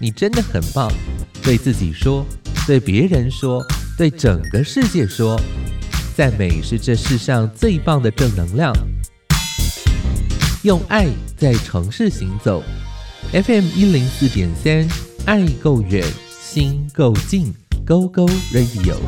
你真的很棒，对自己说，对别人说，对整个世界说，赞美是这世上最棒的正能量。用爱在城市行走 FM 104.3，爱够远，心够近，Go Go Radio。